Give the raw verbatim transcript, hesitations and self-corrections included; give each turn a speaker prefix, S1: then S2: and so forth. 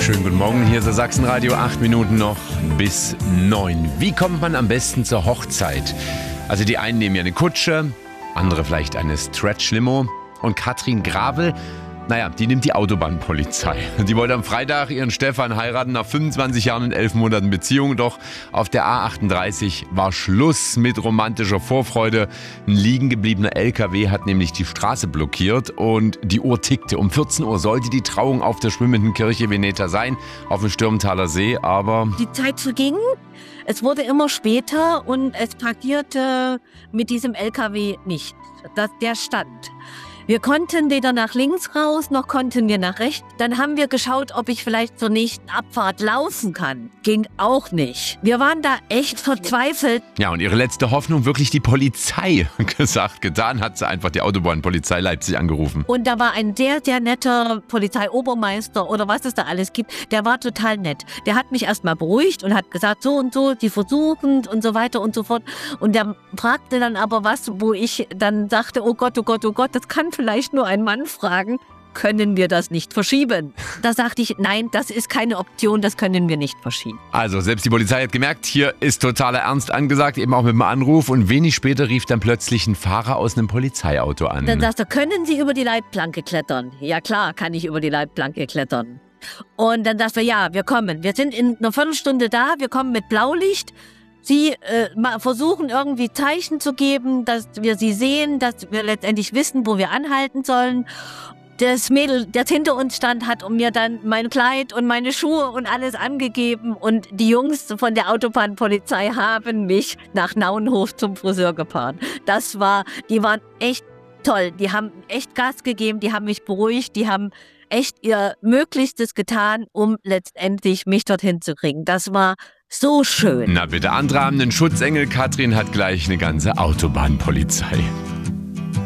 S1: Schönen guten Morgen, hier ist der Sachsenradio, acht Minuten noch bis neun. Wie kommt man am besten zur Hochzeit? Also die einen nehmen ja eine Kutsche, andere vielleicht eine Stretch-Limo. Und Katrin Gravel, naja, die nimmt die Autobahnpolizei. Die wollte am Freitag ihren Stefan heiraten nach fünfundzwanzig Jahren und elf Monaten Beziehung. Doch auf der A achtunddreißig war Schluss mit romantischer Vorfreude. Ein liegen gebliebener L K W hat nämlich die Straße blockiert und die Uhr tickte. Um vierzehn Uhr sollte die Trauung auf der schwimmenden Kirche Veneta sein, auf dem Stürmtaler See, aber...
S2: Die Zeit verging, es wurde immer später und es passierte mit diesem L K W nicht. Das, der stand. Wir konnten weder nach links raus, noch konnten wir nach rechts. Dann haben wir geschaut, ob ich vielleicht zur nächsten Abfahrt laufen kann. Ging auch nicht. Wir waren da echt verzweifelt.
S1: Ja, und ihre letzte Hoffnung, wirklich die Polizei. Gesagt, getan, hat sie einfach die Autobahnpolizei Leipzig angerufen.
S2: Und da war ein sehr, sehr netter Polizeiobermeister oder was es da alles gibt. Der war total nett. Der hat mich erstmal beruhigt und hat gesagt, so und so, die versuchen und so weiter und so fort. Und der fragte dann aber was, wo ich dann sagte, oh Gott, oh Gott, oh Gott, das kann vielleicht nur ein Mann fragen, können wir das nicht verschieben? Da sagte ich, nein, das ist keine Option, das können wir nicht verschieben.
S1: Also selbst die Polizei hat gemerkt, hier ist totaler Ernst angesagt, eben auch mit dem Anruf. Und wenig später rief dann plötzlich ein Fahrer aus einem Polizeiauto an.
S2: Dann sagte er, können Sie über die Leitplanke klettern? Ja klar, kann ich über die Leitplanke klettern. Und dann sagte er, ja, wir kommen. Wir sind in einer Viertelstunde da, wir kommen mit Blaulicht. Sie äh, versuchen irgendwie Zeichen zu geben, dass wir sie sehen, dass wir letztendlich wissen, wo wir anhalten sollen. Das Mädel, das hinter uns stand, hat mir dann mein Kleid und meine Schuhe und alles angegeben. Und die Jungs von der Autobahnpolizei haben mich nach Nauenhof zum Friseur gefahren. Das war, die waren echt toll. Die haben echt Gas gegeben, die haben mich beruhigt, die haben echt ihr Möglichstes getan, um letztendlich mich dorthin zu kriegen. Das war so schön.
S1: Na bitte, andere haben einen Schutzengel, Katrin hat gleich eine ganze Autobahnpolizei.